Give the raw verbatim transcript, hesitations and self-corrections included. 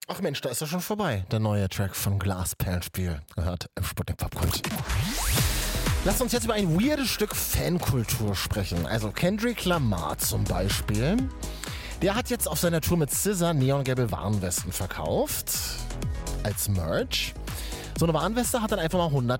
Ach Mensch, da ist er schon vorbei. Der neue Track von Glasperlenspiel. Gehört im Sputnik Popkult. Lass uns jetzt über ein weirdes Stück Fankultur sprechen. Also Kendrick Lamar zum Beispiel. Der hat jetzt auf seiner Tour mit S Z A neongelbe Warnwesten verkauft. Als Merch. So eine Warnweste hat dann einfach mal